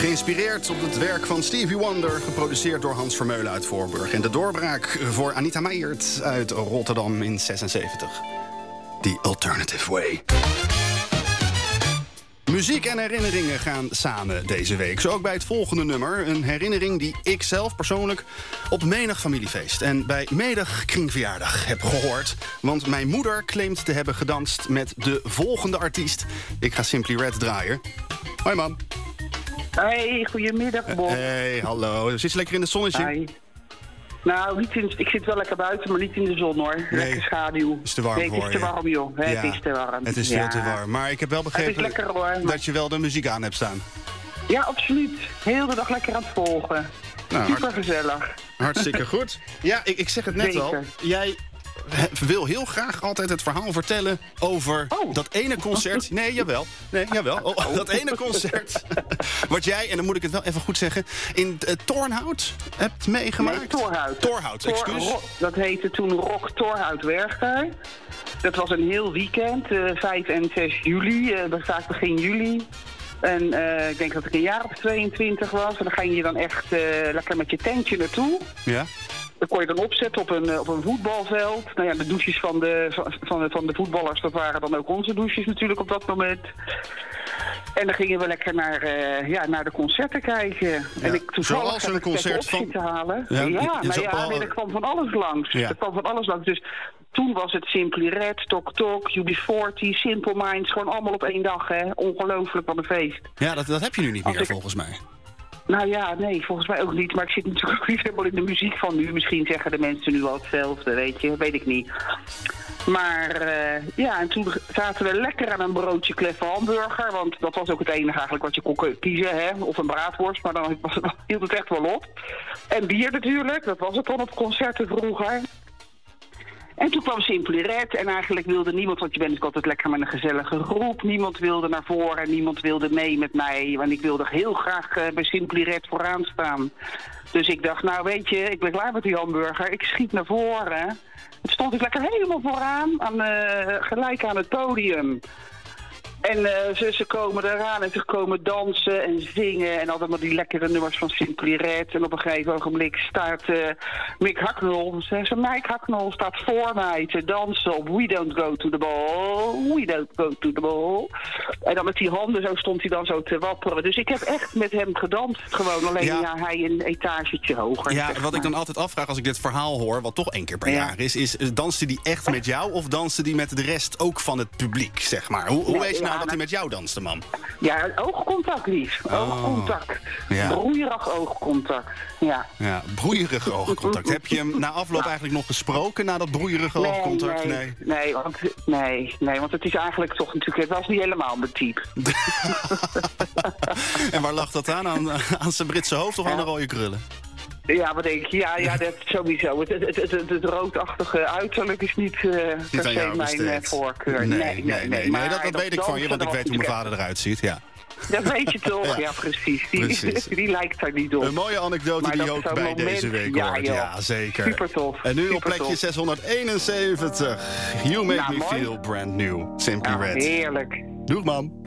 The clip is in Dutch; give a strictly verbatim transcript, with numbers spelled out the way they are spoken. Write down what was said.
Geïnspireerd op het werk van Stevie Wonder, geproduceerd door Hans Vermeulen uit Voorburg. En de doorbraak voor Anita Meijert uit Rotterdam in zesenzeventig. The Alternative Way. Muziek en herinneringen gaan samen deze week. Zo ook bij het volgende nummer. Een herinnering die ik zelf persoonlijk op menig familiefeest en bij menig kringverjaardag heb gehoord. Want mijn moeder claimt te hebben gedanst met de volgende artiest. Ik ga Simply Red draaien. Hoi mam. Hey, goedemiddag Bob. Hey, hallo. Zit je lekker in het zonnetje? Hi. Nou, niet in, ik zit wel lekker buiten, maar niet in de zon hoor. Nee. Lekker schaduw. Het is te warm nee, voor het is te je. warm joh. Ja, het is te warm. Het is ja. veel te warm. Maar ik heb wel begrepen lekker, hoor, maar... dat je wel de muziek aan hebt staan. Ja, absoluut. Heel de dag lekker aan het volgen. Nou, super hart... gezellig. Hartstikke goed. Ja, ik, ik zeg het net Zeker. al. Jij wil heel graag altijd het verhaal vertellen over oh. dat ene concert. Nee, jawel. Nee, jawel. Oh, dat ene concert. Wat jij, en dan moet ik het wel even goed zeggen, in uh, Tornhout hebt meegemaakt. Nee, Torhout. Torhout, excuus. Tor, dat heette toen Rock Torhout Werchter. Dat was een heel weekend, uh, vijf en zes juli, uh, vaak begin juli. En uh, ik denk dat ik een jaar of tweeëntwintig was. En dan ging je dan echt uh, lekker met je tentje naartoe. Ja. Dat kon je dan opzetten op een, op een voetbalveld. Nou ja, de douches van de, van, de, van de voetballers, dat waren dan ook onze douches natuurlijk op dat moment. En dan gingen we lekker naar, uh, ja, naar de concerten kijken. Ja. En ik toevallig heb een concert van te halen. Ja, ja, ja maar ja, al... er kwam van alles langs. Ja. Er kwam van alles langs. Dus toen was het Simply Red, Tok Tok, U B veertig, Simple Minds. Gewoon allemaal op één dag, hè. Ongelooflijk, wat een feest. Ja, dat, dat heb je nu niet meer, ik... volgens mij. Nou ja, nee, volgens mij ook niet. Maar ik zit natuurlijk ook niet helemaal in de muziek van nu. Misschien zeggen de mensen nu wel hetzelfde, weet je. Weet ik niet. Maar uh, ja, en toen zaten we lekker aan een broodje kleffe hamburger. Want dat was ook het enige eigenlijk wat je kon kiezen, hè. Of een braadworst, maar dan was het, hield het echt wel op. En bier natuurlijk, dat was het dan op concerten vroeger. En toen kwam Simply Red en eigenlijk wilde niemand, want je bent natuurlijk altijd lekker met een gezellige groep. Niemand wilde naar voren, niemand wilde mee met mij. Want ik wilde heel graag uh, bij Simply Red vooraan staan. Dus ik dacht, nou weet je, ik ben klaar met die hamburger. Ik schiet naar voren. Toen stond ik lekker helemaal vooraan, aan, uh, gelijk aan het podium. En uh, ze, ze komen eraan en ze komen dansen en zingen en allemaal die lekkere nummers van Simply Red. En op een gegeven ogenblik staat uh, Mick Hucknall, ze Mike Hucknall staat voor mij te dansen op We Don't Go To The Ball, We Don't Go To The Ball. En dan met die handen zo stond hij dan zo te wapperen. Dus ik heb echt met hem gedanst gewoon, alleen ja, ja hij een etagetje hoger. Ja, wat maar. ik dan altijd afvraag als ik dit verhaal hoor, wat toch één keer per ja. jaar is, is danste die echt met jou of danste die met de rest ook van het publiek, zeg maar? Hoe, hoe ja, weet je nou ja, dat hij met jou danste, man? Ja, oogcontact, lief. Oh. Oogcontact. Ja. Broeierig oogcontact. Ja. Ja, broeierig oogcontact. Heb je hem na afloop eigenlijk nog gesproken, na dat broeierige nee, oogcontact? Nee, nee. Nee, want, nee, nee, want het is eigenlijk toch natuurlijk, het was niet helemaal mijn type. En waar lag dat aan? Aan, aan zijn Britse hoofd of aan de rode krullen? Ja, wat denk ik? Ja, ja, dat sowieso. Het, het, het, het, het roodachtige uiterlijk is niet, uh, per se mijn uh, voorkeur. Nee, nee, nee. nee, nee. nee dat, dat weet ik van je, want ik weet hoe mijn vader eruit ziet, ja. Dat weet je toch? Ja, ja precies. Die, precies. Die lijkt daar niet op. Een mooie anekdote maar die ook bij moment, deze week ja, hoort. Joh. Ja, zeker. Super tof. En nu Super op plekje tof. zeshonderdeenenzeventig. You make nou, me mooi. Feel brand new. Simply ja, Red. Heerlijk. Doeg, man.